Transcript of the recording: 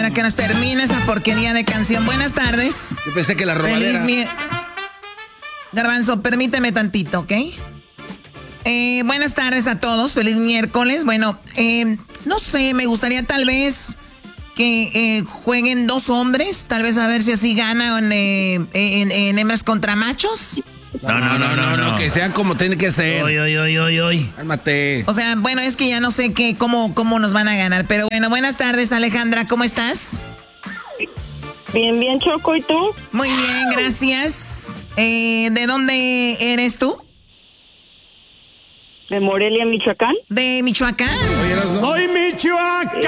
para que nos termine esa porquería de canción. Buenas tardes. Yo pensé que la robadera. Garbanzo, permíteme tantito, ¿ok? Buenas tardes a todos, feliz miércoles. Bueno, no sé, me gustaría tal vez que jueguen dos hombres, tal vez a ver si así ganan en hembras contra machos. No, que sean como tiene que ser. Oy. Cálmate. O sea, bueno, es que ya no sé cómo nos van a ganar, pero bueno, buenas tardes, Alejandra, ¿cómo estás? Bien, Choco, ¿y tú? Muy bien, gracias. ¿De dónde eres tú? De Morelia, Michoacán. ¿De Michoacán? Oye, ¡Soy Michoacán!